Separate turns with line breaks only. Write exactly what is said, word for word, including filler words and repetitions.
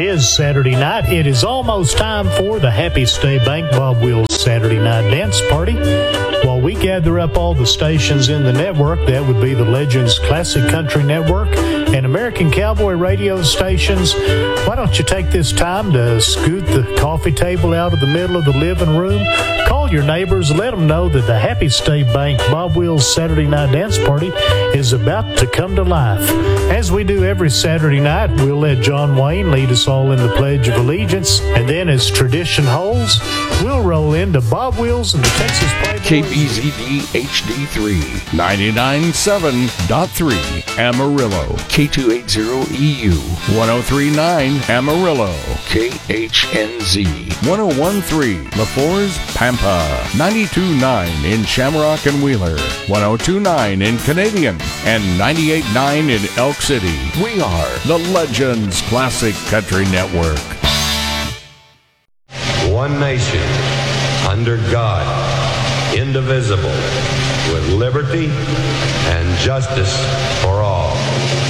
is Saturday night. It is almost time for the Happy Stay Bank Bob Wills Saturday Night Dance Party. While we gather up all the stations in the network, that would be the Legends Classic Country Network and American Cowboy radio stations, why don't you take this time to scoot the coffee table out of the middle of the living room? Call your neighbors, let them know that the Happy Stay Bank Bob Wills Saturday Night Dance Party is about to come to life. As we do every Saturday night, we'll let John Wayne lead us all in the Pledge of Allegiance, and then as tradition holds, we'll roll into Bob Wills and the Texas Playboys.
K B Z D H D three, ninety-nine point seven point three Amarillo, K two eighty E U, one oh three point nine Amarillo, K H N Z, one oh one point three La Force, Pampa, ninety-two point nine in Shamrock and Wheeler, one oh two point nine in Canadian, and ninety-eight point nine in Elk City. We are the Legends Classic Country Network.
One nation, under God, indivisible, with liberty and justice for all.